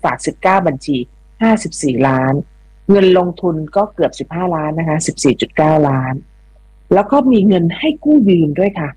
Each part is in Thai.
ฝาก19บัญชี54ล้านเงินลงทุนก็เกือบ15ล้านนะคะ14.9ล้านแล้วก็มีเงินให้กู้ยืมด้วยค่ะ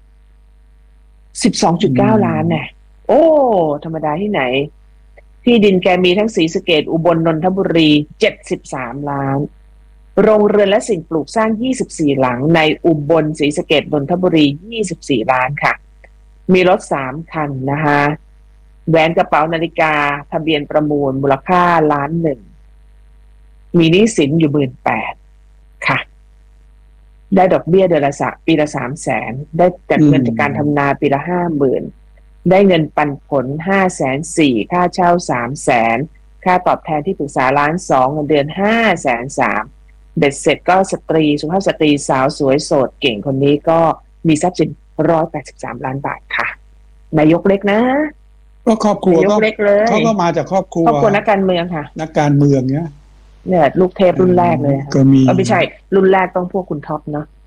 12.9ล้านเนี่ยโอ้ธรรมดาที่ไหนที่ดินแกมีทั้งศรีสะเกษอุบลนนทบุรี73ล้านโรงเรือนและสิ่งปลูกสร้าง24หลังในอุบลศรีสะเกษนนทบุรี24ล้านค่ะมีรถ3คันนะคะแหวนกระเป๋านาฬิกาทะเบียนประมูลมูลค่า1.1 ล้านมีหนี้สินอยู่18,000ค่ะได้ดอกเบี้ยเดือนละปีละ300,000ได้จัดเงินจากการทำนาปีละ50,000ได้เงินปันผล540,000ค่าเช่า300,000ค่าตอบแทนที่ปรึกษา1.2 ล้านเงินเดือน530,000เบ็ดเสร็จก็สตรีสุภาพสตรีสาวสวยโสดเก่งคนนี้ก็มีทรัพย์สิน183ล้านบาทค่ะนายกเล็กนะก็ครอบครัวก็เขาก็มาจากครอบครัวนักการเมืองค่ะนักการเมืองเนี่ยลูกเทพรุ่นแรกเลยก็มีไม่ใช่รุ่นแรกต้องพวกคุณท็อปเนาะ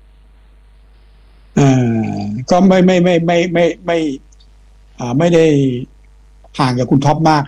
ก็ไม่ได้ห่างกับคุณท็อปมาก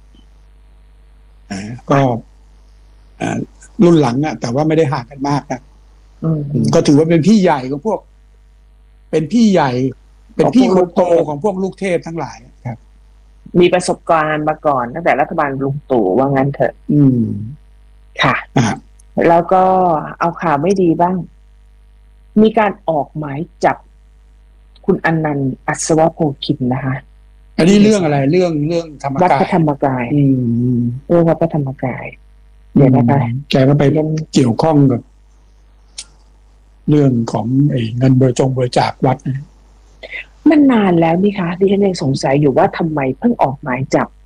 ก็รุ่นหลังแต่ว่าไม่ได้ห่างกันมากนะก็ถือว่าเป็นพี่ใหญ่ของพวกเป็นพี่ใหญ่เป็นพี่คนโตของพวกลูกเทพทั้งหลายครับมีประสบการณ์มาก่อนตั้งแต่รัฐบาลลุงตู่ว่างั้นเถอะค่ะแล้วก็เอาข่าวไม่ดีบ้างมีการออกหมายจับคุณอนันต์อัศวโพคินนะคะอันนี้เรื่องอะไรเรื่องธรรมกายวัดพระธรรมกายเรื่องวัดพระธรรมกายเดี๋ยวนะคะแกก็ไปเกี่ยวข้องกับเรื่องของเงินบริจาควัดมันนานแล้วนี่คะดิฉันยังสงสัยอยู่ว่าทำไมเพิ่งออกหมายจับ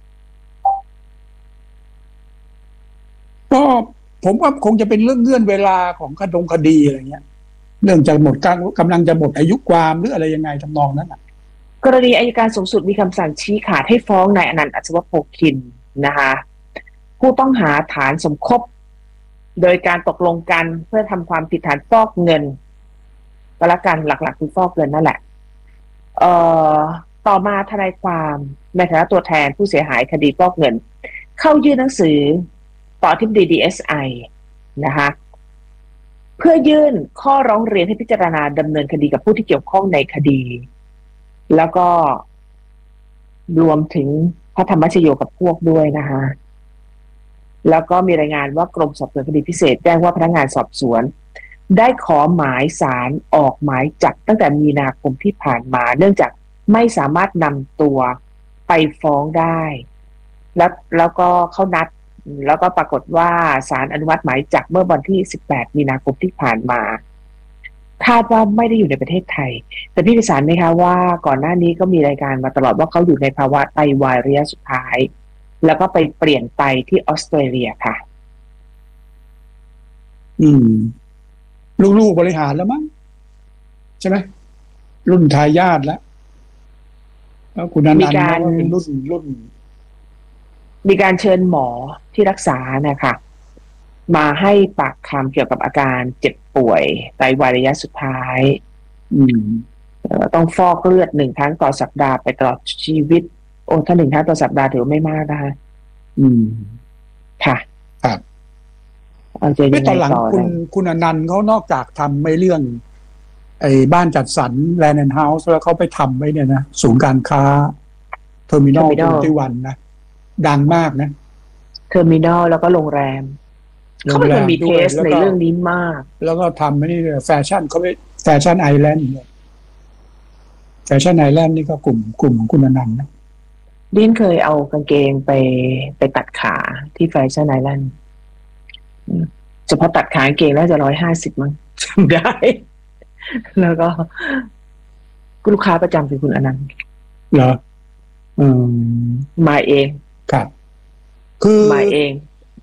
ก็ผมว่าคงจะเป็นเรื่องเงื่อนเวลาของคดีอะไรเงี้ยเรื่องจะหมดกำลังจะหมดอายุความหรืออะไรยังไงทำนองนั้นกรณีอัยการสูงสุดมีคำสั่งชี้ขาดให้ฟ้องนายอนันต์อัศวโพคินนะคะผู้ต้องหาฐานสมคบโดยการตกลงกันเพื่อทำความผิดฐานฟอกเงินก็แล้วกันหลักๆคือฟอกเงินนั่นแหละต่อมาทนายความในฐานะตัวแทนผู้เสียหายคดีฟอกเงินเข้ายื่นหนังสือต่ออธิบดี DSI นะคะเพื่อยื่นข้อร้องเรียนให้พิจารณาดำเนินคดีกับผู้ที่เกี่ยวข้องในคดีแล้วก็รวมถึงพระธรรมชโยกับพวกด้วยนะคะแล้วก็มีรายงานว่ากรมสอบสวนคดีพิเศษแจ้งว่าพนักงานสอบสวนได้ขอหมายศาลออกหมายจับตั้งแต่มีนาคมที่ผ่านมาเนื่องจากไม่สามารถนำตัวไปฟ้องได้แล้วก็เขานัดแล้วก็ปรากฏว่าศาลอนุมัติหมายจับเมื่อวันที่18มีนาคมที่ผ่านมาคาดว่าไม่ได้อยู่ในประเทศไทยแต่พี่พิสารไหมคะว่าก่อนหน้านี้ก็มีรายการมาตลอดว่าเขาอยู่ในภาวะไตวายระยะสุดท้ายแล้วก็ไปเปลี่ยนไตที่ออสเตรเลียค่ะลูกบริหารแล้วมั้งใช่ไหมรุ่นทายาทแล้วคุณอนันต์เป็นรุ่นมีการเชิญหมอที่รักษานะคะมาให้ปากคำเกี่ยวกับอาการเจ็บป่วยไตวายระยะสุดท้ายต้องฟอกเลือด1 ครั้งต่อสัปดาห์ไปตลอดชีวิตโอ้ถ้า1 ครั้งต่อสัปดาห์ถือไม่มากนะคะค่ะครับไม่ตอนหลังคุณอนันต์เขานอกจากทำไม่เรื่องบ้านจัดสรรแลนด์เฮาส์แล้วเขาไปทำไว้เนี่ยนะศูนย์การค้าเทอร์มินอล21นะดังมากนะเทอร์มินอลแล้วก็โรงแรมเขาเป็นคนมีเทสในเรื่องนี้มากแล้วก็ทำนี่แฟชั่นเขาไปแฟชั่นไอแลนด์แฟชั่นไอแลนด์นี่ก็กลุ่มของคุณอนันต์นะดินเคยเอากางเกงไปตัดขาที่แฟชั่นไอแลนด์เฉพาะตัดขากางเกงน่าจะ150มั้งจำได้แล้วก็ลูกค้าประจำคือคุณอนันต์เหรอมาเองครับคือมาเอง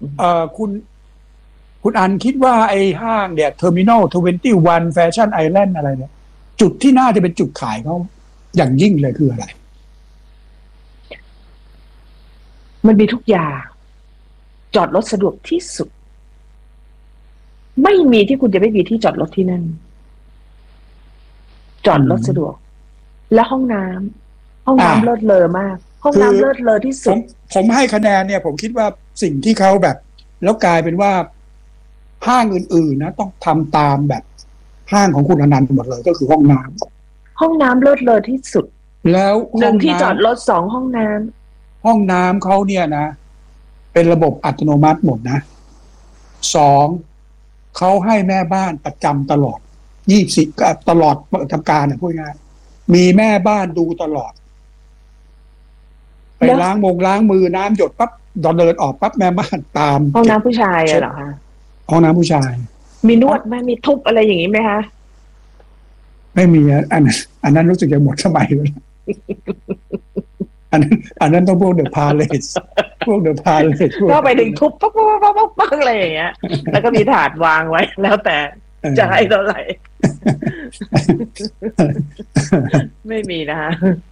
คุณอันคิดว่าไอ้ห้างเนี่ยเทอร์มินอล21แฟชั่นไอแลนด์อะไรเนี่ยจุดที่น่าจะเป็นจุดขายเขาอย่างยิ่งเลยคืออะไรมันมีทุกอย่างจอดรถสะดวกที่สุดไม่มีที่คุณจะไม่มีที่จอดรถที่นั่นจอดรถสะดวกและห้องน้ำเลิศเลอมากห้องน้ำเลิศเลอที่สุดผมให้คะแนนเนี่ยผมคิดว่าสิ่งที่เขาแบบแล้วกลายเป็นว่าห้างอื่นๆนะต้องทำตามแบบห้างของคุณอนันต์หมดเลยก็คือห้องน้ำเลิศเลอที่สุดแล้ว 1ที่จอดรถ2ห้องน้ำเขาเนี่ยนะเป็นระบบอัตโนมัติหมดนะ2เขาให้แม่บ้านประจำตลอด24ตลอดทำการพูดง่ายมีแม่บ้านดูตลอดไปล้างมือน้ำหยดปั๊บเดินออกปั๊บแม่บ้านตามห้องน้ำผู้ชายเหรอคะห้องน้ำผู้ชายมีนวดไหมมีทุบอะไรอย่างนี้ไหมคะไม่มีอันนั้นรู้สึกจะหมดสมัยแล้วอันนั้นต้องพวกเดอะพาเลสก็ไปถึงทุบปั๊บอะไรอย่างเงี้ยแล้วก็มีถาดวางไว้แล้วแต่จะให้เท่าไหร่ไม่มีนะคะ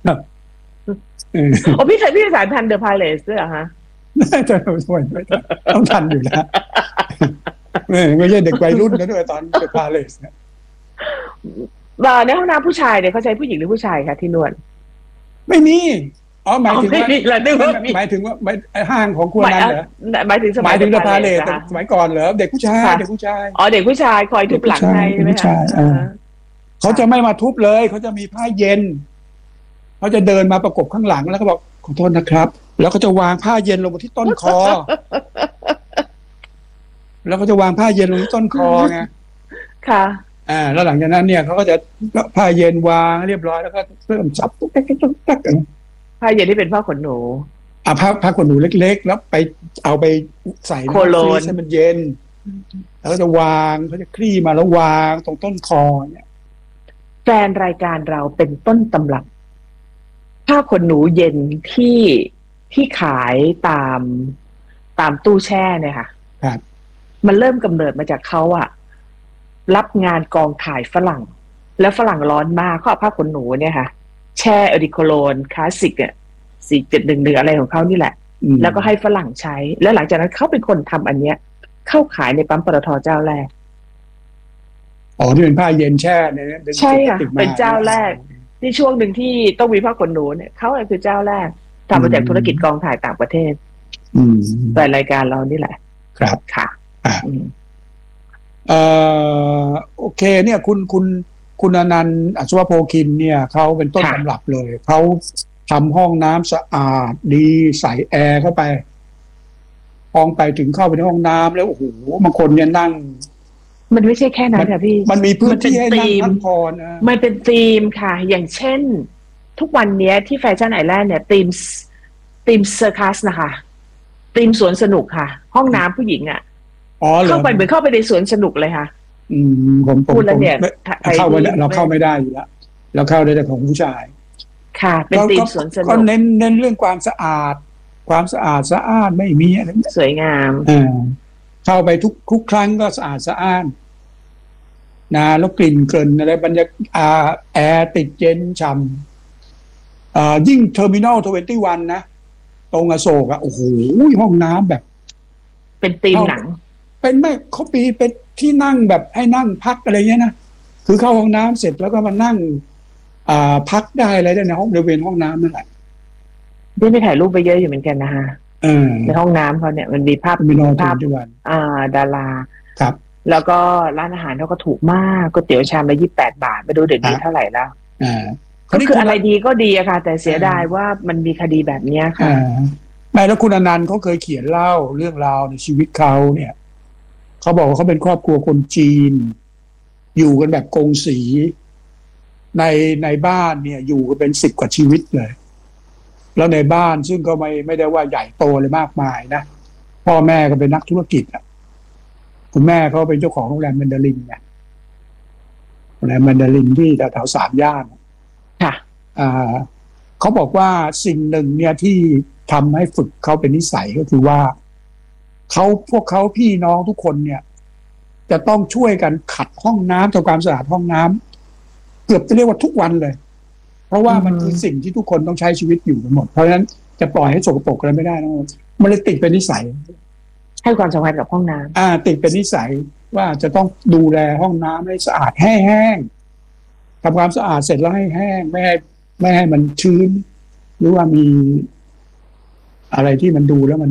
โอ้พี่สายพันธุ์เดอะพาเลสด้วยเหรอคะไม่ต้องทันอยู่แล้วไม่ใช่เด็กวัยรุ่นนะด้วยตอนเดอะพาเลสเนี่ยในห้องน้ำผู้ชายเนี่ยเขาใช้ผู้หญิงหรือผู้ชายคะที่นวดไม่มีหมายถึงว่าหมายถึงว่าห้างของคุณนั้นเหรอหมายถึงเดอะพาเลสสมัยก่อนเหรอเด็กผู้ชายเด็กผู้ชายคอยทุบหลังให้ใช่ไหมคะเขาจะไม่มาทุบเลยเขาจะมีผ้าเย็นเขาจะเดินมาประกบข้างหลังแล้วก็บอกขอโทษนะครับแล้วก็จะวางผ้าเย็นลงมาที่ต้นคอแล้วก็จะวางผ้าเย็นลงที่ต้นคอไงค่ะแล้วหลังจากนั้นเนี่ยเขาก็จะผ้าเย็นวางเรียบร้อยแล้วก็เริ่มจับตุ๊กตักผ้าเย็นที่เป็นผ้าขนหนูผ้าขนหนูเล็กๆแล้วไปเอาไปใส่โคโลนให้มันเย็นแล้วก็จะวางเขาจะคลี่มาแล้ววางตรงต้นคอเนี่ยแฟนรายการเราเป็นต้นตำรับผ้าขนหนูเย็นที่ขายตามตู้แช่เนี่ยค่ะครับมันเริ่มกำเนิดมาจากเขารับงานกองถ่ายฝรั่งแล้วฝรั่งร้อนมากเขาเอาผ้าขนหนูเนี่ยค่ะแช่อดิโคโลนคลาสสิก4711อะไรของเขานี่แหละแล้วก็ให้ฝรั่งใช้แล้วหลังจากนั้นเขาเป็นคนทำอันเนี้ยเข้าขายในปั๊มปตท.เจ้าแรกที่เป็นผ้าเย็นแช่เนี่ยใช่ค่ะเป็นเจ้าแรกที่ช่วงหนึ่งที่ต้องมีผ้าขนหนูเนี่ยเขาคือเจ้าแรกทำมาจากธุรกิจกองถ่ายต่างประเทศแต่รายการเรานี่แหละครับค่ะโอเคเนี่ยคุณอนันต์อัศวโพคินเนี่ยเขาเป็นต้นตำรับเลยเขาทำห้องน้ำสะอาดดีใส่แอร์เข้าไปห้องไปถึงเข้าไปในห้องน้ำแล้วโอ้โหบางคนเนี่ยนั่งมันไม่ใช่แค่นั้นค่ะพี่มันมีพื้นที่ให้นั่งพักผ่อนมันเป็นธีมค่ะอย่างเช่นทุกวันนี้ที่แฟชั่นไอแลนด์เนี่ยธีมเซอร์คัสนะคะธีมสวนสนุกค่ะห้องน้ำผู้หญิงเข้าไปเหมือนเข้าไปในสวนสนุกเลยค่ะผมพูดแล้วเนี่ยเราเข้าไม่ได้อยู่แล้วเราเข้าได้แต่ของผู้ชายค่ะเป็นธีมสวนสนุกก็เน้นเรื่องความสะอาดสะอาดไม่มีอะไรสวยงามเข้าไปทุกครั้งก็สะอาดนะแล้วกลิ่นเกลิ่นอะไรบรรยากาศแอร์ติดเย็นฉ่ำยิ่งเทอร์มินอล21นะตรงอโศกโอ้โหห้องน้ำแบบเป็นธีมหนังเป็นไม่เขาเป็นที่นั่งแบบให้นั่งพักอะไรเงี้ยนะคือเข้าห้องน้ำเสร็จแล้วก็มานั่งพักได้อะไรได้ในห้องบริเวณห้องน้ำนั่นแหละได้ไปถ่ายรูปไปเยอะอยู่เหมือนกันนะคะในห้องน้ำเขาเนี่ยมันมีภาพดาราครับแล้วก็ร้านอาหารเขาก็ถูกมากก๋วยเตี๋ยวชามละ28 บาทไม่รู้เดี๋ยวนี้เท่าไหร่แล้วก็คืออะไรดีก็ดีอะค่ะแต่เสียดายว่ามันมีคดีแบบนี้ค่ะไม่แล้วคุณอนันต์เขาเคยเขียนเล่าเรื่องราวในชีวิตเขาเนี่ยเขาบอกว่าเขาเป็นครอบครัวคนจีนอยู่กันแบบกงสีในบ้านเนี่ยอยู่กันเป็น10 กว่าชีวิตเลยแล้วในบ้านซึ่งก็ไม่ได้ว่าใหญ่โตเลยมากมายนะพ่อแม่ก็เป็นนักธุรกิจคุณแม่เขาเป็นเจ้าของโรงแรมแมนดารินไงโรงแรมแมนดารินที่แถว3 ย่านค่ะเขาบอกว่าสิ่งหนึ่งเนี่ยที่ทำให้ฝึกเขาเป็นนิสัยก็คือว่าพวกเขาพี่น้องทุกคนเนี่ยจะต้องช่วยกันขัดห้องน้ำทำความสะอาดห้องน้ำเกือบจะเรียกว่าทุกวันเลยเพราะว่ามันคือสิ่งที่ทุกคนต้องใช้ชีวิตอยู่กันหมดเพราะฉะนั้นจะปล่อยให้สกปรกอะไรไม่ได้นะมันเลยติดเป็นนิสัยให้ความสำคัญกับห้องน้ำติดเป็นนิสัยว่าจะต้องดูแลห้องน้ำให้สะอาดแห้งทำความสะอาดเสร็จแล้วให้แห้งไม่ให้มันชื้นหรือว่ามีอะไรที่มันดูแล้วมัน